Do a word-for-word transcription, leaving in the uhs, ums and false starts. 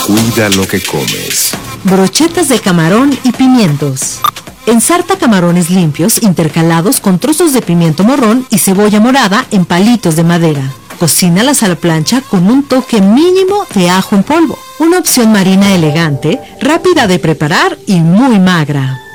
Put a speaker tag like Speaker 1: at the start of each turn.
Speaker 1: Cuida lo que comes.
Speaker 2: Brochetas de camarón y pimientos. Ensarta camarones limpios intercalados con trozos de pimiento morrón y cebolla morada en palitos de madera. Cocínalas a la plancha con un toque mínimo de ajo en polvo. Una opción marina elegante, rápida de preparar y muy magra.